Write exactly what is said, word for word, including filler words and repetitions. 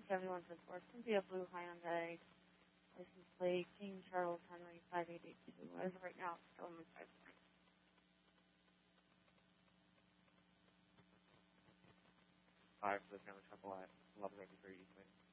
seventy-one for four. It's going to be a blue Hyundai. License plate, King Charles Henry five eight eight two. As of right now, it's still in the five point. Five for the family couple at eleven ready for East Wing.